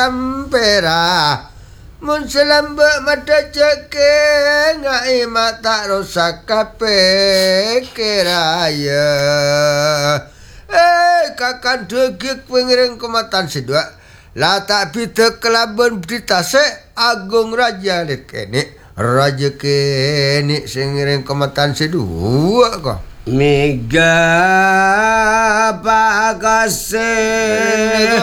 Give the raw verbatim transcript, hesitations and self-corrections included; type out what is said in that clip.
Ampera mun selambek mata ceke ngai mata rosak kape keraya eh kakan degik pengiring kematan sedua lah tak pita kelaban berita se agung raja lekene raja kene sengiring kematan sedua kok Mega Pakase